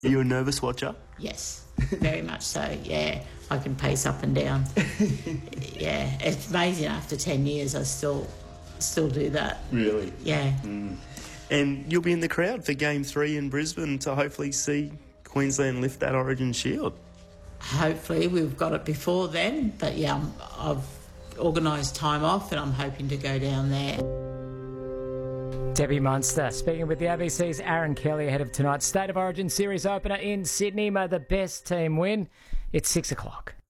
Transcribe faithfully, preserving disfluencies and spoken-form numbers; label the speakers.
Speaker 1: Are you a nervous watcher?
Speaker 2: Yes, very much so, yeah. I can pace up and down. Yeah, it's amazing after ten years I still still do that.
Speaker 1: Really?
Speaker 2: Yeah.
Speaker 1: Mm. And you'll be in the crowd for Game three in Brisbane to hopefully see Queensland lift that Origin Shield.
Speaker 2: Hopefully, we've got it before then, but yeah, I'm, I've organised time off and I'm hoping to go down there.
Speaker 3: Debbie Munster speaking with the A B C's Aaron Kelly ahead of tonight's State of Origin Series opener in Sydney. May the best team win. It's six o'clock.